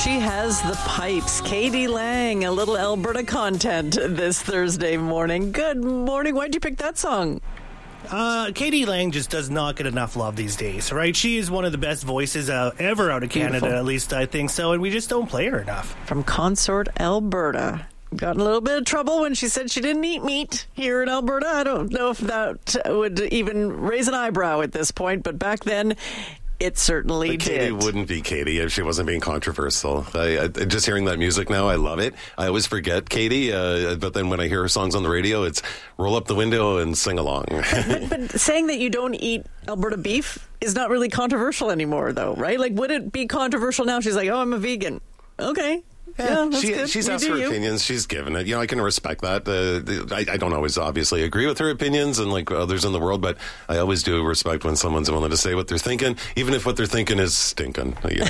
She has the pipes. Katie Lang, a little Alberta content this Thursday morning. Good morning. Why'd you pick that song? Katie Lang just does not get enough love these days, right? She is one of the best voices ever out of Canada, Beautiful. at least I think so, and we just don't play her enough. From Consort, Alberta. Got in a little bit of trouble when she said she didn't eat meat here in Alberta. I don't know if that would even raise an eyebrow at this point, but back then it certainly but Katie did. wouldn't be Katie if she wasn't being controversial. I just hearing that music now, I love it. I always forget Katie, but then when I hear her songs on the radio, it's roll up the window and sing along. But saying that you don't eat Alberta beef is not really controversial anymore, though, right? Like, would it be controversial now? She's like, oh, I'm a vegan. Okay. Yeah, that's good. She's You asked do her you. opinions. She's given it. I can respect that. I don't always obviously agree with her opinions and like others in the world, but I always do respect when someone's willing to say what they're thinking, even if what they're thinking is stinking. Sorry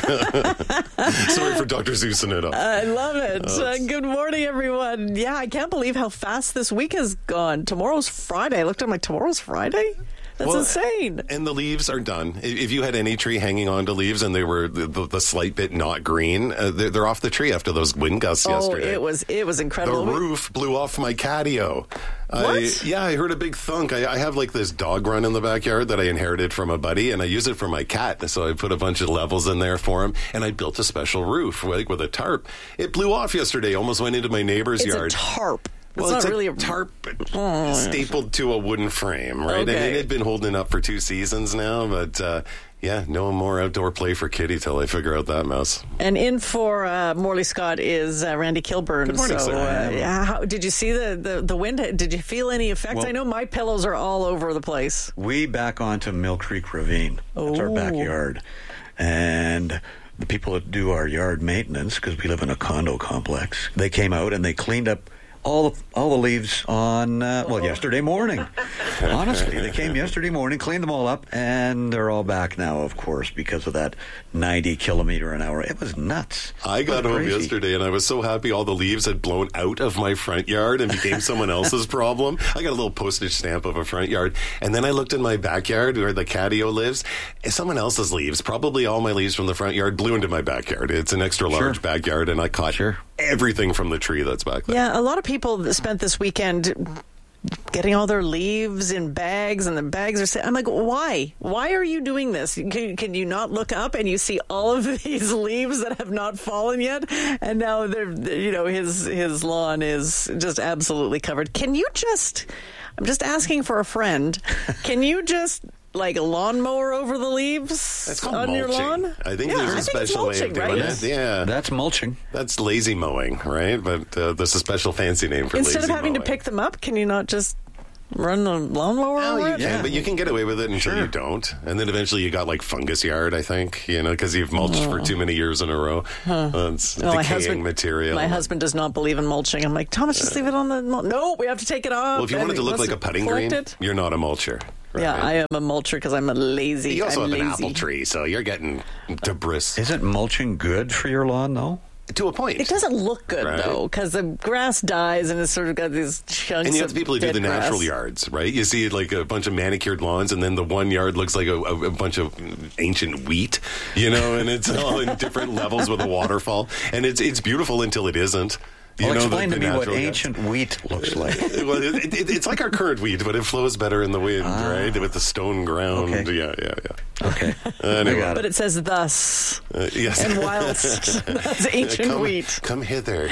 for Dr. Zeusing it up. I love it. Good morning, everyone. Yeah, I can't believe how fast this week has gone. Tomorrow's Friday. I looked at tomorrow's Friday? That's insane. And the leaves are done. If you had any tree hanging on to leaves and they were the slight bit not green, they're off the tree after those wind gusts yesterday. Oh, it was incredible. The roof blew off my catio. What? I heard a big thunk. I have like this dog run in the backyard that I inherited from a buddy, and I use it for my cat. So I put a bunch of levels in there for him, and I built a special roof with a tarp. It blew off yesterday, almost went into my neighbor's yard. It's a tarp. Well, it's it's not a really a tarp stapled to a wooden frame, right? Okay. I mean, it had been holding it up for 2 seasons now, but no more outdoor play for Kitty till I figure out that mess. And in for Morley Scott is Randy Kilburn. Good morning, sir. Did you see the wind? Did you feel any effects? Well, I know my pillows are all over the place. We back onto Mill Creek Ravine. That's our backyard. And the people that do our yard maintenance, because we live in a condo complex, they came out and they cleaned up all the leaves on, yesterday morning. Honestly, they came yesterday morning, cleaned them all up, and they're all back now, of course, because of that 90 kilometer an hour. It was nuts. I got home yesterday, and I was so happy all the leaves had blown out of my front yard and became someone else's problem. I got a little postage stamp of a front yard, and then I looked in my backyard where the catio lives, and someone else's leaves, probably all my leaves from the front yard, blew into my backyard. It's an extra large backyard, and I caught everything from the tree that's back there. Yeah, a lot of people spent this weekend getting all their leaves in bags, and the bags are... I'm like, why? Why are you doing this? Can you not look up and you see all of these leaves that have not fallen yet? And now his lawn is just absolutely covered. Can you just... I'm just asking for a friend. Can you just... like a lawnmower over the leaves That's called on mulching. your lawn? I think there's a special way of doing it. Yeah. That's mulching. That's lazy mowing, right? But there's a special fancy name for lazy mowing. Instead of having to pick them up, can you not just run the lawnmower over you it? can, but you can get away with it until you don't. And then eventually you got like fungus yard, I think, because you've mulched for too many years in a row. It's decaying material. My husband does not believe in mulching. I'm like, Thomas, just leave it on the... No, we have to take it off. Well, if you want it to look like a putting green, you're not a mulcher. Right? Yeah, I am a mulcher because I'm a lazy. You also I'm have lazy. an apple tree, so you're getting debris. Isn't mulching good for your lawn, though? To a point. It doesn't look good, though, because the grass dies and it's sort of got these chunks. And you have the people who do the natural grass. yards, right? You see like a bunch of manicured lawns, and then the one yard looks like a bunch of ancient wheat, and it's all in different levels with a waterfall. And it's beautiful until it isn't. Explain to me what ancient wheat looks like. Well, it's like our current wheat, but it flows better in the wind, right? With the stone ground. Okay. Yeah. Okay. Anyway. But it says thus. Yes. And whilst. That's ancient wheat. Come hither.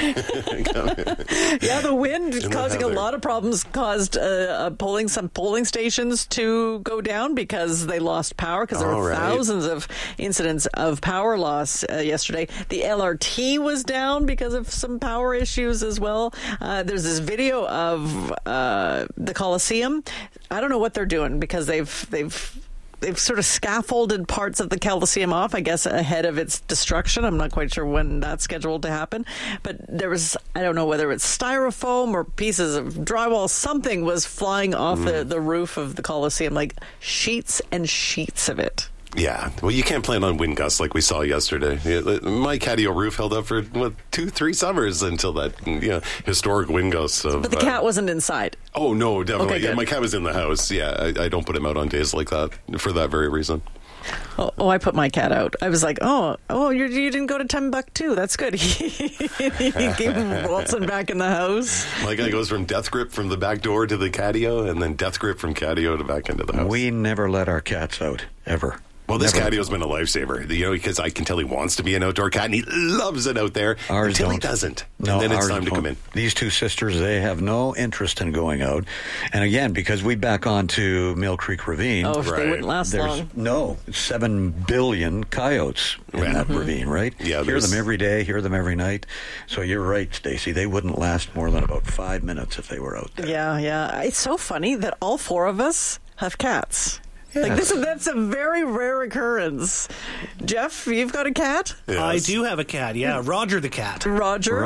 Yeah, the wind is causing a lot of problems. Caused some polling stations to go down because they lost power, because there were thousands of incidents of power loss yesterday. The LRT was down because of some power issues as well. There's this video of the Coliseum. I don't know what they're doing because they've sort of scaffolded parts of the Coliseum off, I guess, ahead of its destruction. I'm not quite sure when that's scheduled to happen. But there was, I don't know whether it's styrofoam or pieces of drywall. Something was flying off the roof of the Coliseum, like sheets and sheets of it. Yeah, well, you can't plan on wind gusts like we saw yesterday. My catio roof held up for 2-3 summers until that historic wind gust. But the cat wasn't inside. Oh no, definitely. Okay, my cat was in the house. Yeah, I don't put him out on days like that for that very reason. Oh, I put my cat out. I was like, oh, you didn't go to Timbuktu. That's good. He came waltzing back in the house. My guy goes from death grip from the back door to the catio, and then death grip from catio to back into the house. We never let our cats out, ever. Well, this catio's been a lifesaver, because I can tell he wants to be an outdoor cat, and he loves it out there until he doesn't. No, and then it's time to come in. These two sisters, they have no interest in going out. And again, because we back onto Mill Creek Ravine. Oh, they wouldn't last long. No, 7 billion coyotes in that ravine, right? Yeah, hear them every day, hear them every night. So you're right, Stacey. They wouldn't last more than about 5 minutes if they were out there. Yeah. It's so funny that all four of us have cats. Yeah. Like that's a very rare occurrence. Jeff, you've got a cat? Yes. I do have a cat, yeah. Roger the cat. Roger.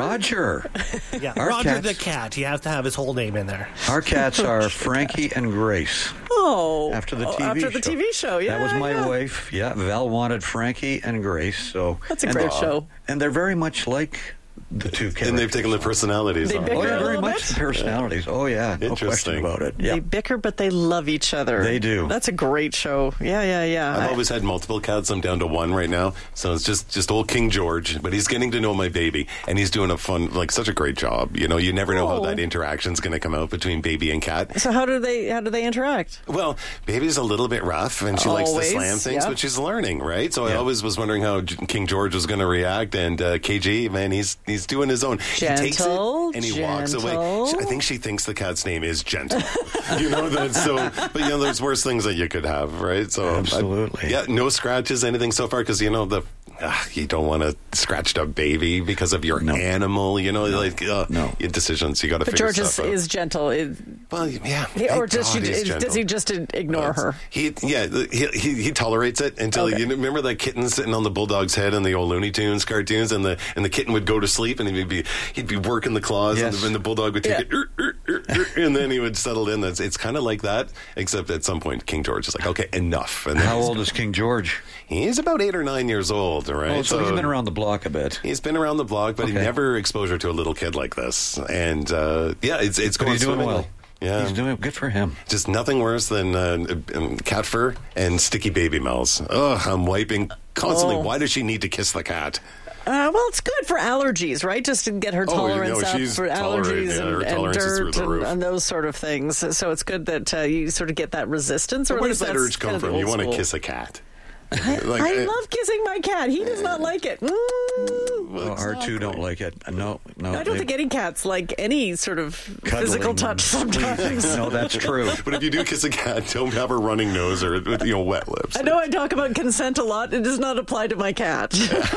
Yeah, Our Roger cats- the cat. You have to have his whole name in there. Our cats are Frankie and Grace. Oh. After the TV show. After the TV show, yeah. That was my wife. Yeah, Val wanted Frankie and Grace. So That's a great show. And they're very much like the two characters. And they've taken the personalities They on. bicker Oh, yeah, a very little much bit? the personalities. Oh, yeah. No question Interesting. about it. Yeah. They bicker, but they love each other. They do. That's a great show. Yeah. I've always had multiple cats. I'm down to one right now. So it's just old King George, but he's getting to know my baby, and he's doing such a great job. You never know how that interaction's going to come out between baby and cat. So how do they interact? Well, baby's a little bit rough, and she likes to Always, slam things, yeah. but she's learning, right? So I always was wondering how King George was going to react, and KG, man, he's doing his own. He takes it and he walks away. I think she thinks the cat's name is Gentle. That's so. But there's worse things that you could have, right? So Absolutely. no scratches, anything so far, because you don't want to scratch up baby because of your animal. No. Decisions you got to But figure George stuff out. is gentle. Well, yeah. Or does he just ignore her? He tolerates it until you remember that kitten sitting on the bulldog's head in the old Looney Tunes cartoons, and the kitten would go to sleep, and he'd be working the claws, Yes. and the bulldog would take it, and then he would settle in. It's kind of like that, except at some point King George is like, okay, enough. And then How old is King George? He's about 8 or 9 years old, right? Oh, so he's been around the block a bit. He's been around the block, but he never exposure to a little kid like this, and it's But going he's doing swimmingly. well. Yeah. He's doing good for him. Just nothing worse than cat fur and sticky baby mouths. Ugh, I'm wiping constantly. Why does she need to kiss the cat? Well, it's good for allergies, right? Just to get her tolerance up she's for tolerating, allergies her and tolerance is through dirt the roof. and those sort of things. So it's good that you sort of get that resistance. Or Where at does least that that's urge come kind of from? the You old want to school. kiss a cat? I love kissing my cat. He does not like it. Well, R2 don't like it. No. I don't think any cats like any sort of physical touch sometimes. No, that's true. But if you do kiss a cat, don't have a running nose or wet lips. I know I talk about consent a lot. It does not apply to my cat.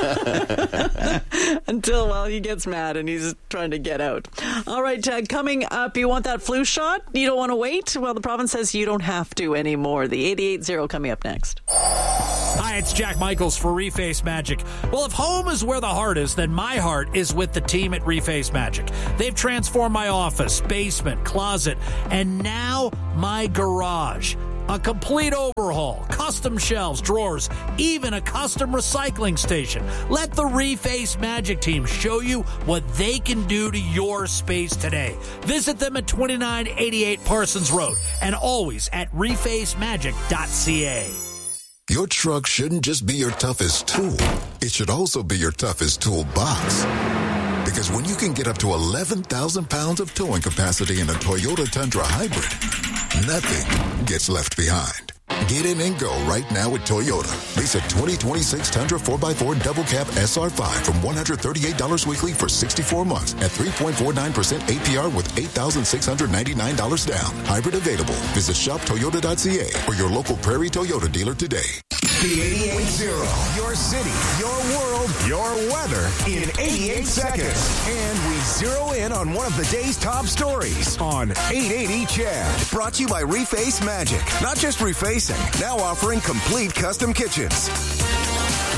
Until, he gets mad and he's trying to get out. All right, coming up, you want that flu shot? You don't want to wait? Well, the province says you don't have to anymore. The 88.0 coming up next. Hi, it's Jack Michaels for Reface Magic. Well, if home is where the heart is, then my heart is with the team at Reface Magic. They've transformed my office, basement, closet, and now my garage. A complete overhaul, custom shelves, drawers, even a custom recycling station. Let the Reface Magic team show you what they can do to your space today. Visit them at 2988 Parsons Road and always at refacemagic.ca. Your truck shouldn't just be your toughest tool. It should also be your toughest toolbox. Because when you can get up to 11,000 pounds of towing capacity in a Toyota Tundra Hybrid, nothing gets left behind. Get in and go right now at Toyota. Lease a 2026 Tundra 4x4 Double Cab SR5 from $138 weekly for 64 months at 3.49% APR with $8,699 down. Hybrid available. Visit shoptoyota.ca or your local Prairie Toyota dealer today. The 88.0. Your city, your world, your weather in 88 seconds. And we zero in on one of the day's top stories on 880 Chad. Brought to you by Reface Magic. Not just refacing, now offering complete custom kitchens.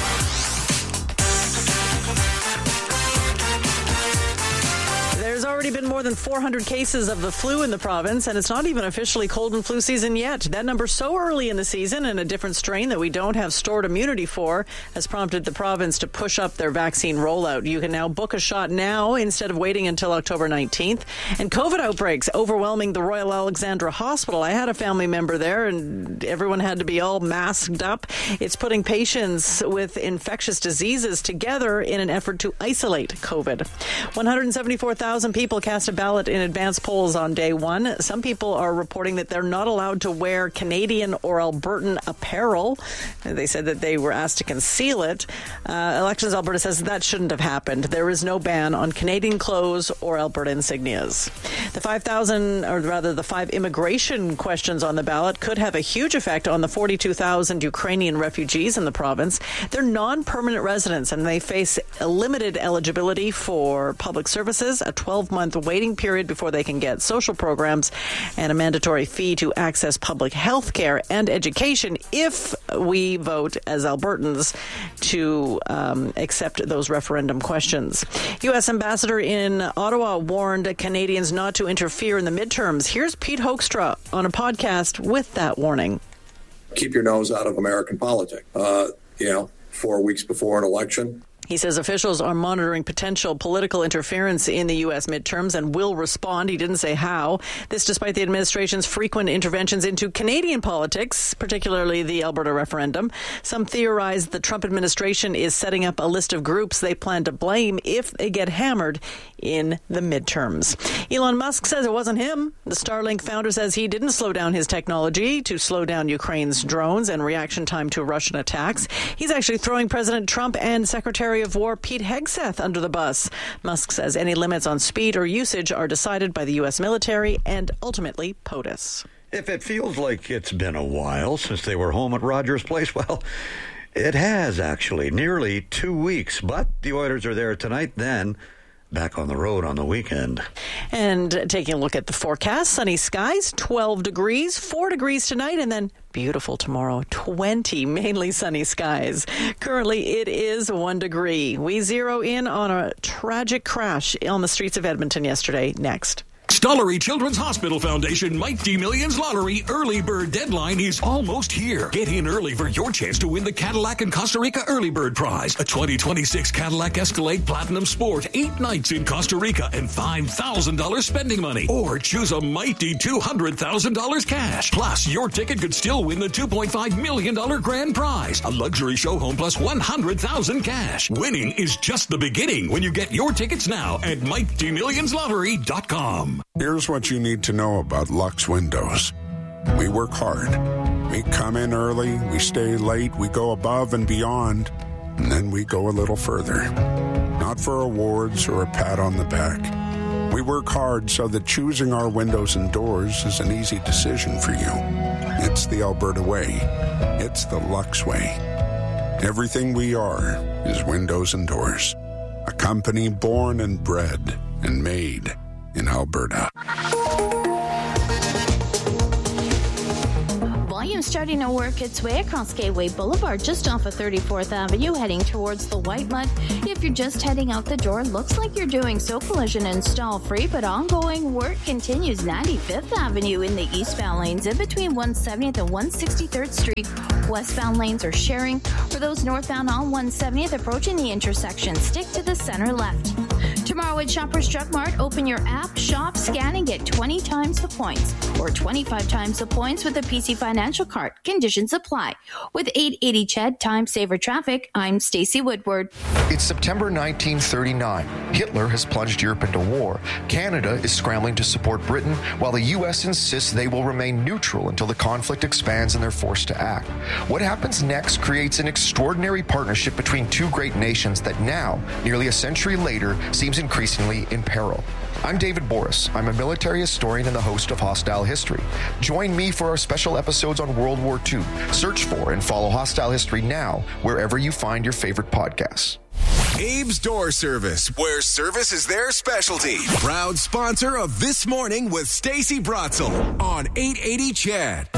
There's already already been more than 400 cases of the flu in the province, and it's not even officially cold and flu season yet. That number's so early in the season, and a different strain that we don't have stored immunity for has prompted the province to push up their vaccine rollout. You can now book a shot now instead of waiting until October 19th. And COVID outbreaks overwhelming the Royal Alexandra Hospital. I had a family member there, and everyone had to be all masked up. It's putting patients with infectious diseases together in an effort to isolate COVID. 174,000 people cast a ballot in advance polls on day one. Some people are reporting that they're not allowed to wear Canadian or Albertan apparel. They said that they were asked to conceal it. Elections Alberta says that shouldn't have happened. There is no ban on Canadian clothes or Alberta insignias. The 5 immigration questions on the ballot could have a huge effect on the 42,000 Ukrainian refugees in the province. They're non-permanent residents, and they face a limited eligibility for public services, a 12-month waiting period before they can get social programs, and a mandatory fee to access public health care and education if we vote as Albertans to accept those referendum questions. U.S. Ambassador in Ottawa warned Canadians not to interfere in the midterms. Here's Pete Hoekstra on a podcast with that warning. Keep your nose out of American politics. 4 weeks before an election. He says officials are monitoring potential political interference in the U.S. midterms and will respond. He didn't say how. This despite the administration's frequent interventions into Canadian politics, particularly the Alberta referendum. Some theorize the Trump administration is setting up a list of groups they plan to blame if they get hammered in the midterms. Elon Musk says it wasn't him. The Starlink founder says he didn't slow down his technology to slow down Ukraine's drones and reaction time to Russian attacks. He's actually throwing President Trump and Secretary of War Pete Hegseth under the bus. Musk says any limits on speed or usage are decided by the U.S. military and ultimately POTUS. If it feels like it's been a while since they were home at Rogers Place, well, it has actually. Nearly 2 weeks. But the Oilers are there tonight, then back on the road on the weekend. And taking a look at the forecast, sunny skies, 12 degrees, 4 degrees tonight, and then beautiful tomorrow, 20, mainly sunny skies. Currently, it is 1 degree. We zero in on a tragic crash on the streets of Edmonton yesterday. Next. Stollery Children's Hospital Foundation Mike D. Millions Lottery Early Bird Deadline is almost here. Get in early for your chance to win the Cadillac and Costa Rica Early Bird Prize, a 2026 Cadillac Escalade Platinum Sport, 8 nights in Costa Rica, and $5,000 spending money. Or choose a mighty $200,000 cash. Plus, your ticket could still win the $2.5 million grand prize, a luxury show home plus $100,000 cash. Winning is just the beginning when you get your tickets now at MikeDMillionsLottery.com. Here's what you need to know about Lux Windows. We work hard. We come in early, we stay late, we go above and beyond, and then we go a little further. Not for awards or a pat on the back. We work hard so that choosing our windows and doors is an easy decision for you. It's the Alberta way. It's the Lux way. Everything we are is windows and doors. A company born and bred and made in Alberta. Volume starting to work its way across Gateway Boulevard just off of 34th Avenue, heading towards the White Mud. If you're just heading out the door, looks like you're doing so collision and stall free, but ongoing work continues 95th Avenue in the eastbound lanes in between 170th and 163rd Street. Westbound lanes are sharing. For those northbound on 170th approaching the intersection, stick to the center left. Tomorrow at Shoppers Drug Mart, open your app, shop, scan, and get 20 times the points or 25 times the points with a PC Financial card. Conditions apply. With 880 CHED Time Saver Traffic, I'm Stacey Woodward. It's September 1939. Hitler has plunged Europe into war. Canada is scrambling to support Britain, while the U.S. insists they will remain neutral until the conflict expands and they're forced to act. What happens next creates an extraordinary partnership between two great nations that now, nearly a century later, seems increasingly in peril. I'm David Boris. I'm a military historian and the host of Hostile History. Join me for our special episodes on World War II. Search for and follow Hostile History now, wherever you find your favorite podcasts. Abe's Door Service, where service is their specialty. Proud sponsor of This Morning with Stacey Bratzel on 880 CHED.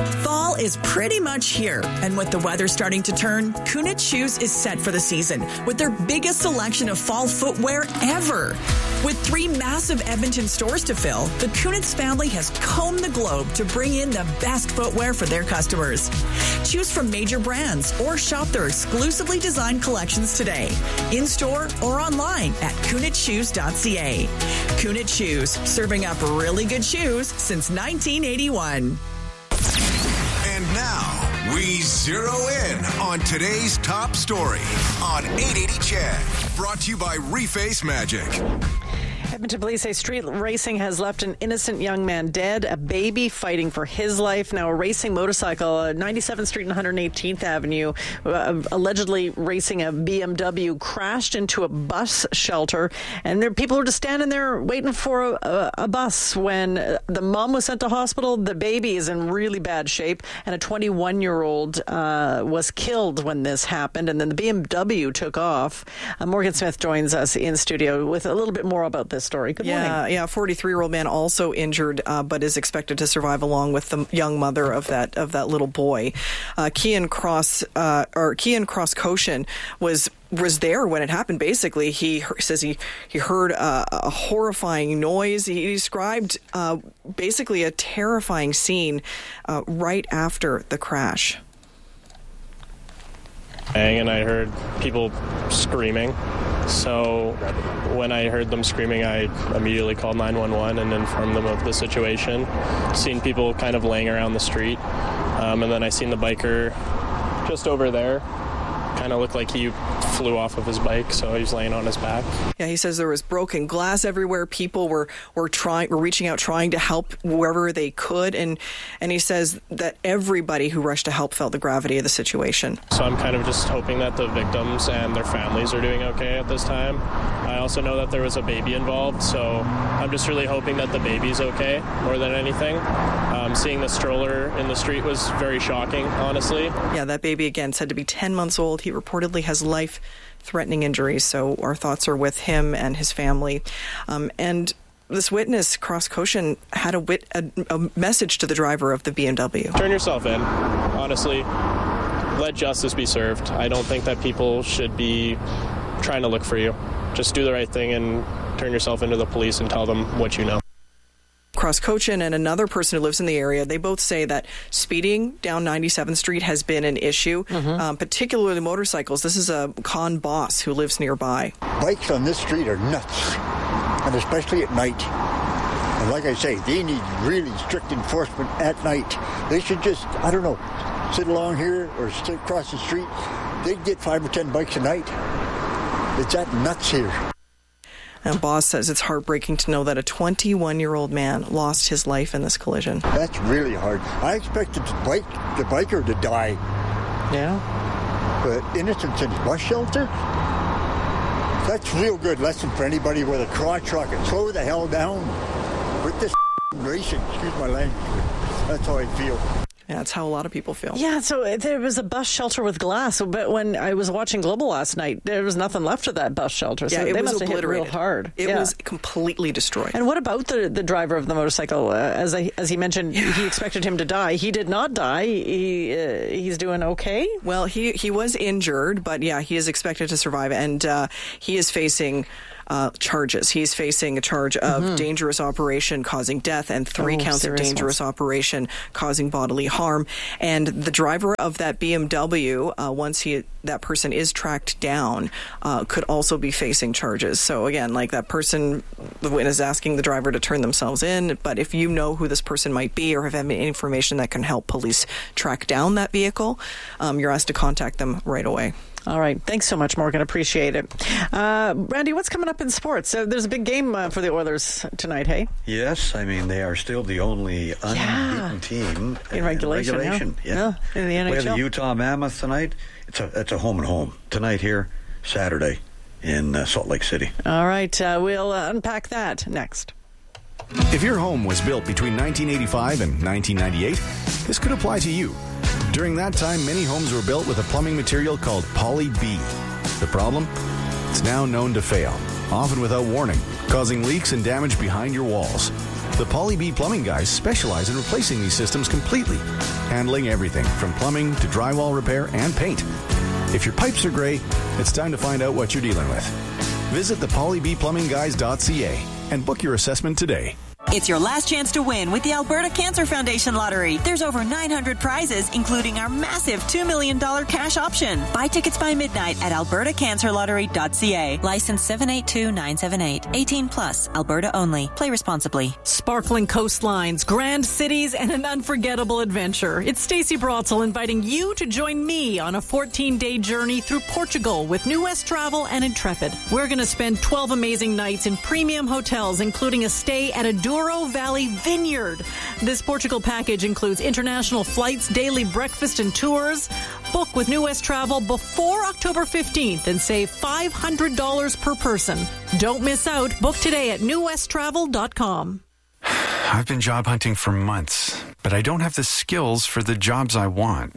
Fall is pretty much here, and with the weather starting to turn, Kunitz Shoes is set for the season with their biggest selection of fall footwear ever. With 3 massive Edmonton stores to fill, the Kunitz family has combed the globe to bring in the best footwear for their customers. Choose from major brands or shop their exclusively designed collections today, in-store or online at kunitzshoes.ca. Kunitz Shoes, serving up really good shoes since 1981. And now, we zero in on today's top story on 880 CHED. Brought to you by Reface Magic. Edmonton police say street racing has left an innocent young man dead, a baby fighting for his life. Now, a racing motorcycle, 97th Street and 118th Avenue, allegedly racing a BMW, crashed into a bus shelter. And there are people who are just standing there waiting for a bus. When the mom was sent to hospital, the baby is in really bad shape. And a 21-year-old was killed when this happened. And then the BMW took off. Morgan Smith joins us in studio with a little bit more about this story. Good morning. Yeah, 43-year-old man also injured, but is expected to survive along with the young mother of that little boy. Cian Cross Koshin was there when it happened. Basically, he says he heard a horrifying noise. He described basically a terrifying scene right after the crash. And I heard people screaming. So when I heard them screaming, I immediately called 911 and informed them of the situation. Seen people kind of laying around the street. And then I seen the biker just over there. Kind of looked like he flew off of his bike, so he was laying on his back. Yeah, he says there was broken glass everywhere. People were reaching out, trying to help wherever they could, and he says that everybody who rushed to help felt the gravity of the situation. So I'm kind of just hoping that the victims and their families are doing okay at this time. I also know that there was a baby involved, so I'm just really hoping that the baby's okay more than anything. Seeing the stroller in the street was very shocking, honestly. Yeah, that baby, again, said to be 10 months old. He reportedly has life-threatening injuries, so our thoughts are with him and his family. And this witness, Cross Koshin, had a message to the driver of the BMW. Turn yourself in, honestly. Let justice be served. I don't think that people should be trying to look for you. Just do the right thing and turn yourself into the police and tell them what you know. Cross Koshin and another person who lives in the area, they both say that speeding down 97th Street has been an issue, particularly motorcycles. This is a Con Boss who lives nearby. Bikes on this street are nuts, and especially at night. And like I say, they need really strict enforcement at night. They should just, I don't know, sit along here or sit across the street. They'd get 5 or 10 bikes a night. It's that nuts here. And Boss says it's heartbreaking to know that a 21-year-old man lost his life in this collision. That's really hard. I expected the biker to die. Yeah. But innocence in bus shelter? That's a real good lesson for anybody with a crotch truck. And slow the hell down with this racing. Excuse my language. That's how I feel. Yeah, that's how a lot of people feel. Yeah, so there was a bus shelter with glass, but when I was watching Global last night, there was nothing left of that bus shelter. So yeah, they must have hit real hard. It was completely destroyed. And what about the driver of the motorcycle? As he mentioned, he expected him to die. He did not die. He's doing okay? Well, he was injured, but yeah, he is expected to survive, and he is facing charges. He's facing a charge of dangerous operation causing death and 3 counts of dangerous operation causing bodily harm. And the driver of that BMW, once that person is tracked down, could also be facing charges. So again, like that person, the witness is asking the driver to turn themselves in. But if you know who this person might be or have any information that can help police track down that vehicle, you're asked to contact them right away. All right. Thanks so much, Morgan. Appreciate it. Randy, what's coming up in sports? There's a big game for the Oilers tonight, hey? Yes. I mean, they are still the only unbeaten team in regulation. Yeah. In the NHL. They play the Utah Mammoth tonight. It's a home and home. Tonight here, Saturday in Salt Lake City. All right. We'll unpack that next. If your home was built between 1985 and 1998, this could apply to you. During that time, many homes were built with a plumbing material called Poly B. The problem? It's now known to fail, often without warning, causing leaks and damage behind your walls. The Poly B Plumbing guys specialize in replacing these systems completely, handling everything from plumbing to drywall repair and paint. If your pipes are gray, it's time to find out what you're dealing with. Visit thepolybplumbingguys.ca and book your assessment today. It's your last chance to win with the Alberta Cancer Foundation Lottery. There's over 900 prizes, including our massive $2 million cash option. Buy tickets by midnight at albertacancerlottery.ca. License 782978. 18 plus. Alberta only. Play responsibly. Sparkling coastlines, grand cities, and an unforgettable adventure. It's Stacey Brotzel inviting you to join me on a 14-day journey through Portugal with New West Travel and Intrepid. We're going to spend 12 amazing nights in premium hotels, including a stay at a Douro Valley Vineyard. This Portugal package includes international flights, daily breakfast and tours. Book with New West Travel before October 15th and save $500 per person. Don't miss out. Book today at newwesttravel.com. I've been job hunting for months, but I don't have the skills for the jobs I want.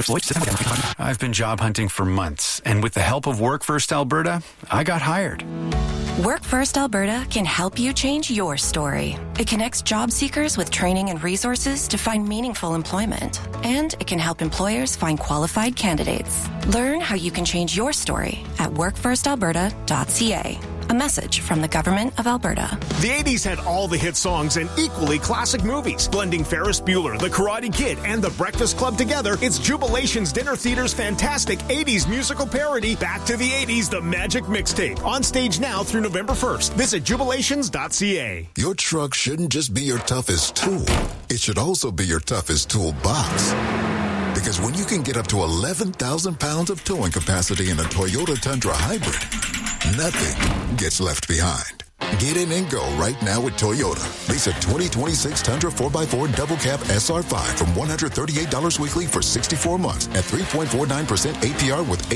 I've been job hunting for months, and with the help of Work First Alberta, I got hired. Work First Alberta can help you change your story. It connects job seekers with training and resources to find meaningful employment. And it can help employers find qualified candidates. Learn how you can change your story at workfirstalberta.ca. A message from the Government of Alberta. The 80s had all the hit songs and equally classic movies. Blending Ferris Bueller, The Karate Kid, and The Breakfast Club together, it's Jubilation's Dinner Theater's fantastic 80s musical parody, Back to the 80s, The Magic Mixtape. On stage now through November 1st. Visit jubilations.ca. Your truck shouldn't just be your toughest tool. It should also be your toughest toolbox. Because when you can get up to 11,000 pounds of towing capacity in a Toyota Tundra Hybrid, nothing gets left behind. Get in and go right now with Toyota. Lease a 2026 Tundra 4x4 Double Cab SR5 from $138 weekly for 64 months at 3.49% APR with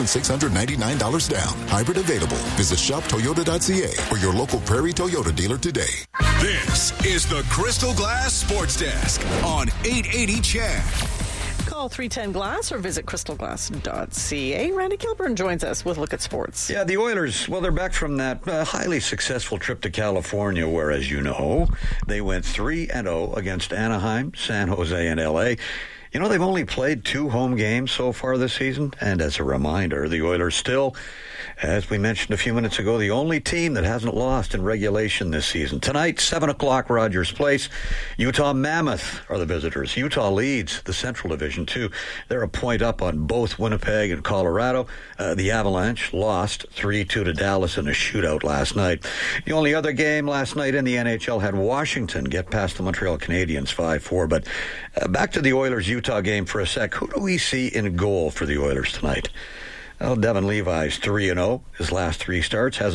$8,699 down. Hybrid available. Visit shoptoyota.ca or your local Prairie Toyota dealer today. This is the Crystal Glass Sports Desk on 880 CHED. Call 310-GLASS or visit crystalglass.ca. Randy Kilburn joins us with a look at sports. Yeah, the Oilers, well, they're back from that highly successful trip to California where, as you know, they went 3-0 against Anaheim, San Jose, and L.A. You know, they've only played 2 home games so far this season, and as a reminder, the Oilers still, as we mentioned a few minutes ago, the only team that hasn't lost in regulation this season. Tonight, 7 o'clock, Rogers Place. Utah Mammoth are the visitors. Utah leads the Central Division, too. They're a point up on both Winnipeg and Colorado. The Avalanche lost 3-2 to Dallas in a shootout last night. The only other game last night in the NHL had Washington get past the Montreal Canadiens 5-4. But back to the Oilers-Utah game for a sec. Who do we see in goal for the Oilers tonight? Well, Devin Levi's 3-0. His last 3 starts has a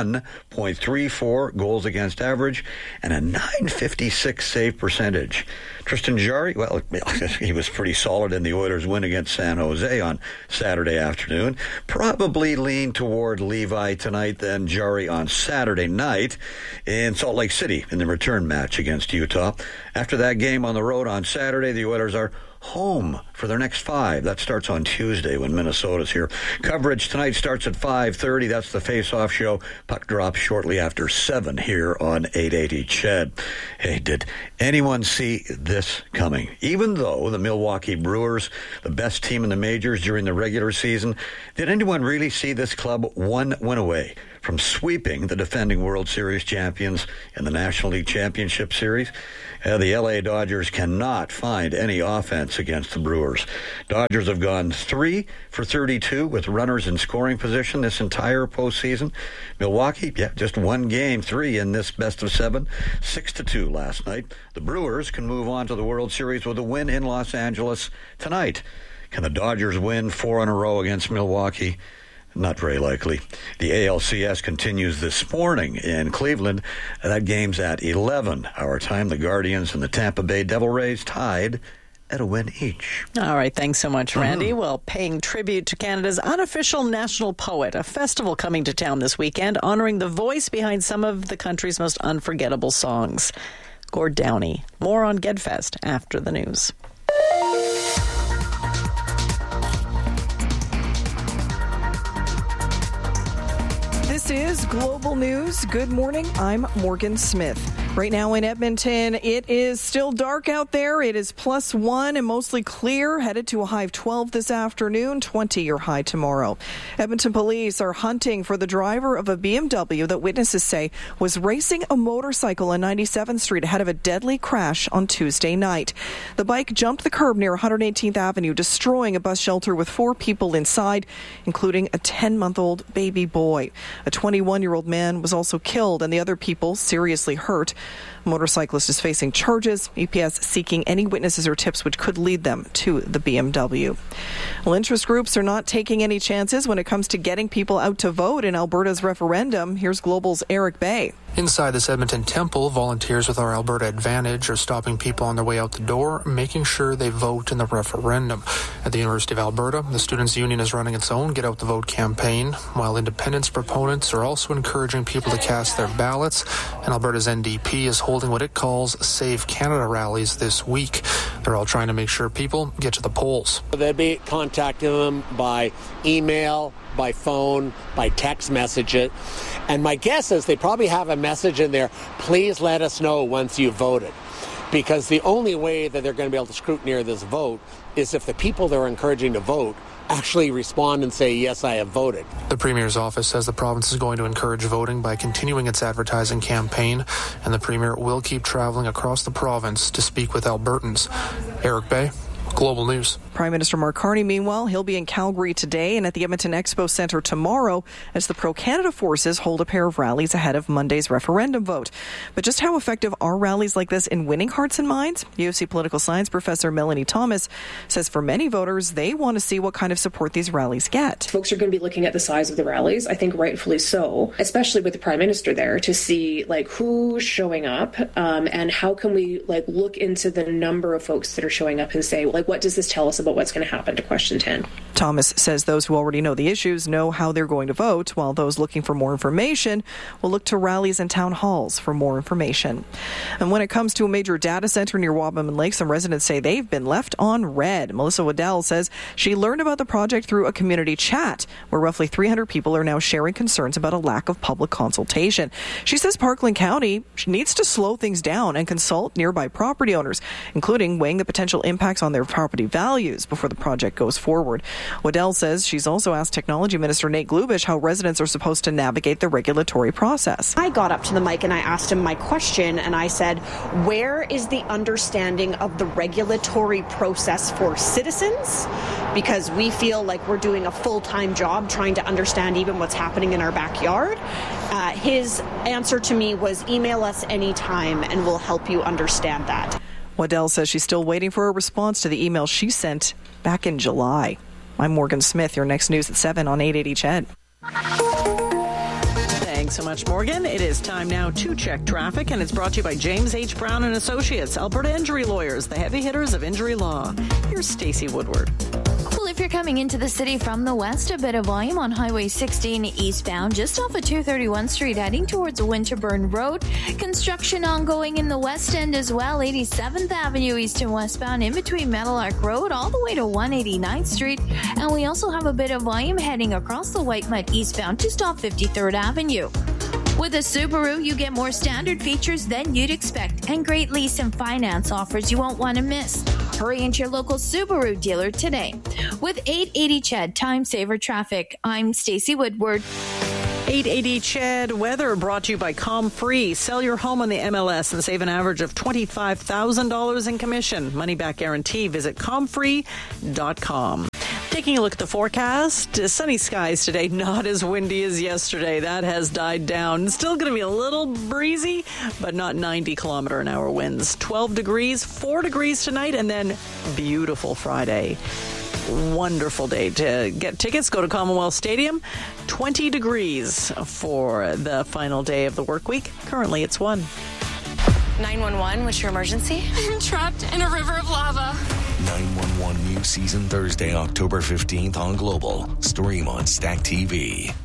1.34 goals against average and a .956 save percentage. Tristan Jarry, well, he was pretty solid in the Oilers' win against San Jose on Saturday afternoon. Probably lean toward Levi tonight than Jarry on Saturday night in Salt Lake City in the return match against Utah. After that game on the road on Saturday, the Oilers are home for their next 5. That starts on Tuesday when Minnesota's here. Coverage tonight starts at 5:30. That's the face-off show. Puck drops shortly after 7 here on 880 CHED. Hey, did anyone see this coming? Even though the Milwaukee Brewers, the best team in the majors during the regular season, did anyone really see this club 1 win away from sweeping the defending World Series champions in the National League Championship Series? The LA Dodgers cannot find any offense against the Brewers. Dodgers have gone 3 for 32 with runners in scoring position this entire postseason. Milwaukee, just 1 game, 3 in this best of 7, 6-2 last night. The Brewers can move on to the World Series with a win in Los Angeles tonight. Can the Dodgers win 4 in a row against Milwaukee? Not very likely. The ALCS continues this morning in Cleveland. That game's at 11 our time. The Guardians and the Tampa Bay Devil Rays tied at a win each. All right, thanks so much, Randy. Well, paying tribute to Canada's unofficial national poet, a festival coming to town this weekend, honoring the voice behind some of the country's most unforgettable songs. Gord Downie. More on GedFest after the news. This is Global News. Good morning. I'm Morgan Smith. Right now in Edmonton, it is still dark out there. It is +1 and mostly clear, headed to a high of 12 this afternoon, 20 your high tomorrow. Edmonton police are hunting for the driver of a BMW that witnesses say was racing a motorcycle on 97th Street ahead of a deadly crash on Tuesday night. The bike jumped the curb near 118th Avenue, destroying a bus shelter with 4 people inside, including a 10-month-old baby boy. A 21-year-old man was also killed and the other people seriously hurt. A motorcyclist is facing charges. EPS seeking any witnesses or tips which could lead them to the BMW. Well, interest groups are not taking any chances when it comes to getting people out to vote in Alberta's referendum. Here's Global's Eric Bay. Inside this Edmonton temple, volunteers with our Alberta Advantage are stopping people on their way out the door, making sure they vote in the referendum. At the University of Alberta, the Students' Union is running its own Get Out the Vote campaign, while independence proponents are also encouraging people to cast their ballots, and Alberta's NDP is holding what it calls Save Canada rallies this week. They're all trying to make sure people get to the polls. They'll be contacting them by email, by phone, by text message. And my guess is they probably have a message in there, please let us know once you've voted. Because the only way that they're going to be able to scrutinize this vote is if the people they're encouraging to vote actually respond and say, yes, I have voted. The Premier's office says the province is going to encourage voting by continuing its advertising campaign, and the Premier will keep traveling across the province to speak with Albertans. Eric Bay, Global News. Prime Minister Mark Carney, meanwhile, he'll be in Calgary today and at the Edmonton Expo Centre tomorrow as the pro-Canada forces hold a pair of rallies ahead of Monday's referendum vote. But just how effective are rallies like this in winning hearts and minds? UFC political science professor Melanie Thomas says for many voters, they want to see what kind of support these rallies get. Folks are going to be looking at the size of the rallies, I think rightfully so, especially with the Prime Minister there, to see who's showing up and how can we look into the number of folks that are showing up and say, what does this tell us about what's going to happen to question 10. Thomas says those who already know the issues know how they're going to vote, while those looking for more information will look to rallies and town halls for more information. And when it comes to a major data center near Wabamun Lake, some residents say they've been left on red. Melissa Waddell says she learned about the project through a community chat where roughly 300 people are now sharing concerns about a lack of public consultation. She says Parkland County needs to slow things down and consult nearby property owners, including weighing the potential impacts on their property values before the project goes forward. Waddell says she's also asked Technology Minister Nate Glubish how residents are supposed to navigate the regulatory process. I got up to the mic and I asked him my question and I said, where is the understanding of the regulatory process for citizens? Because we feel like we're doing a full-time job trying to understand even what's happening in our backyard. His answer to me was, email us anytime and we'll help you understand that. Waddell says she's still waiting for a response to the email she sent back in July. I'm Morgan Smith. Your next news at 7 on 880 CHED. Thanks so much, Morgan. It is time now to check traffic, and it's brought to you by James H. Brown & Associates, Alberta Injury Lawyers, the heavy hitters of injury law. Here's Stacey Woodward. Well, if you're coming into the city from the west, a bit of volume on Highway 16 eastbound, just off of 231 Street, heading towards Winterburn Road. Construction ongoing in the west end as well, 87th Avenue east and westbound, in between Meadowlark Road, all the way to 189th Street. And we also have a bit of volume heading across the White Mud eastbound, just off 53rd Avenue. With a Subaru, you get more standard features than you'd expect and great lease and finance offers you won't want to miss. Hurry into your local Subaru dealer today. With 880 CHED Time Saver Traffic, I'm Stacey Woodward. 880 CHED weather brought to you by ComFree. Sell your home on the MLS and save an average of $25,000 in commission. Money back guarantee. Visit comfree.com. Taking a look at the forecast, sunny skies today, not as windy as yesterday. That has died down. Still going to be a little breezy, but not 90-kilometer-an-hour winds. 12 degrees, 4 degrees tonight, and then beautiful Friday. Wonderful day. To get tickets, go to Commonwealth Stadium. 20 degrees for the final day of the work week. Currently, it's 1. 911, what's your emergency? I'm trapped in a river of lava. 911 new season Thursday, October 15th on Global. Stream on Stack TV.